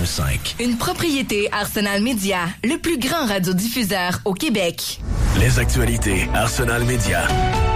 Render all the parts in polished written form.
88.5. Une propriété Arsenal Média, le plus grand radiodiffuseur au Québec. Les actualités Arsenal Média.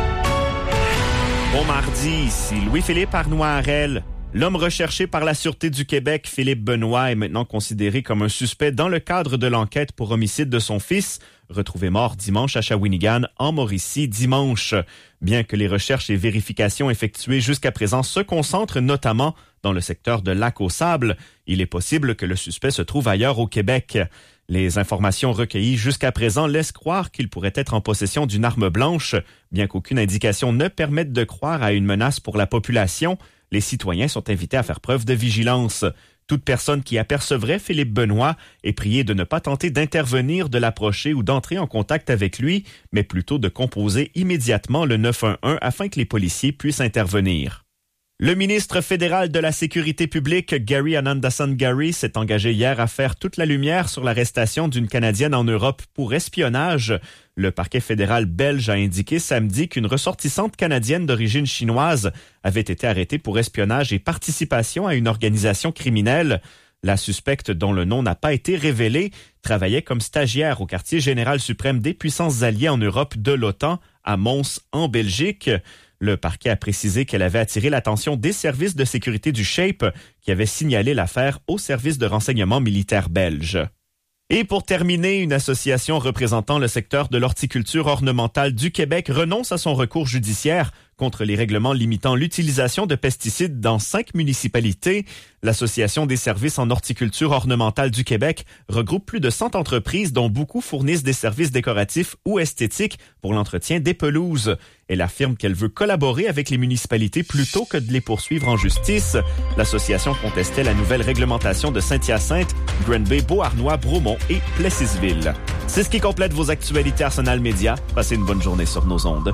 Bon mardi, ici Louis-Philippe Arnois-Harel. L'homme recherché par la Sûreté du Québec, Philippe Benoît, est maintenant considéré comme un suspect dans le cadre de l'enquête pour homicide de son fils, retrouvé mort dimanche à Shawinigan, en Mauricie, dimanche. Bien que les recherches et vérifications effectuées jusqu'à présent se concentrent notamment dans le secteur de Lac-aux-Sables, il est possible que le suspect se trouve ailleurs au Québec. Les informations recueillies jusqu'à présent laissent croire qu'il pourrait être en possession d'une arme blanche. Bien qu'aucune indication ne permette de croire à une menace pour la population, les citoyens sont invités à faire preuve de vigilance. Toute personne qui apercevrait Philippe Benoît est priée de ne pas tenter d'intervenir, de l'approcher ou d'entrer en contact avec lui, mais plutôt de composer immédiatement le 911 afin que les policiers puissent intervenir. Le ministre fédéral de la Sécurité publique, Gary Anandasan-Gary, s'est engagé hier à faire toute la lumière sur l'arrestation d'une Canadienne en Europe pour espionnage. Le parquet fédéral belge a indiqué samedi qu'une ressortissante canadienne d'origine chinoise avait été arrêtée pour espionnage et participation à une organisation criminelle. La suspecte, dont le nom n'a pas été révélé, travaillait comme stagiaire au quartier général suprême des puissances alliées en Europe de l'OTAN à Mons, en Belgique. Le parquet a précisé qu'elle avait attiré l'attention des services de sécurité du SHAPE qui avaient signalé l'affaire au service de renseignement militaire belge. Et pour terminer, une association représentant le secteur de l'horticulture ornementale du Québec renonce à son recours judiciaire contre les règlements limitant l'utilisation de pesticides dans 5 municipalités. L'Association des services en horticulture ornementale du Québec regroupe plus de 100 entreprises dont beaucoup fournissent des services décoratifs ou esthétiques pour l'entretien des pelouses. Elle affirme qu'elle veut collaborer avec les municipalités plutôt que de les poursuivre en justice. L'association contestait la nouvelle réglementation de Saint-Hyacinthe, Granby, Beauharnois, Bromont et Plessisville. C'est ce qui complète vos actualités Arsenal Média. Passez une bonne journée sur nos ondes.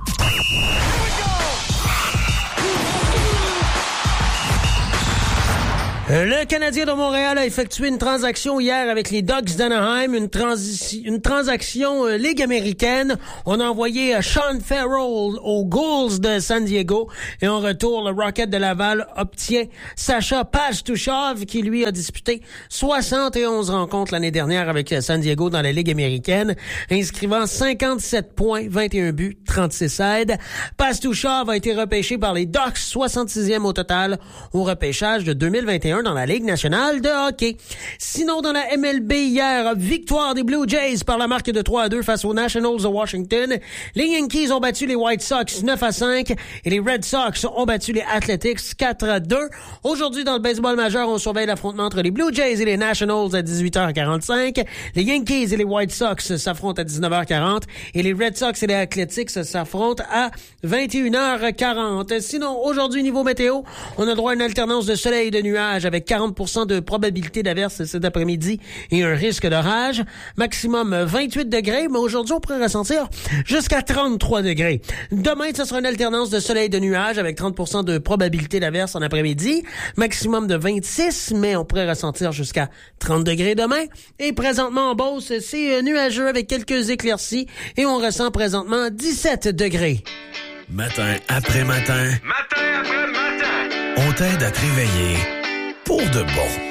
Le Canadien de Montréal a effectué une transaction hier avec les Ducks d'Anaheim, une transaction Ligue américaine. On a envoyé Sean Farrell aux Ghouls de San Diego et en retour, le Rocket de Laval obtient Sacha Pastuchov qui lui a disputé 71 rencontres l'année dernière avec San Diego dans la Ligue américaine, inscrivant 57 points, 21 buts, 36 aides. Pastuchov a été repêché par les Ducks, 66e au total au repêchage de 2021 dans la Ligue nationale de hockey. Sinon, dans la MLB hier, victoire des Blue Jays par la marque de 3-2 face aux Nationals de Washington. Les Yankees ont battu les White Sox 9-5 et les Red Sox ont battu les Athletics 4-2. Aujourd'hui, dans le baseball majeur, on surveille l'affrontement entre les Blue Jays et les Nationals à 18h45. Les Yankees et les White Sox s'affrontent à 19h40 et les Red Sox et les Athletics s'affrontent à 21h40. Sinon, aujourd'hui, niveau météo, on a droit à une alternance de soleil et de nuages avec 40% de probabilité d'averse cet après-midi et un risque d'orage. Maximum 28 degrés, mais aujourd'hui, on pourrait ressentir jusqu'à 33 degrés. Demain, ce sera une alternance de soleil et de nuages avec 30% de probabilité d'averse en après-midi. Maximum de 26, mais on pourrait ressentir jusqu'à 30 degrés demain. Et présentement, en Beauce, c'est nuageux avec quelques éclaircies et on ressent présentement 17 degrés. Matin après matin. Matin après matin. On t'aide à te réveiller pour de bon.